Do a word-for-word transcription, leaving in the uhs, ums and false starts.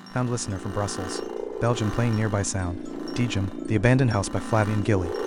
Found listener from Brussels, Belgium playing nearby sound. Dejum, The Abandoned House by Flavien Gilly.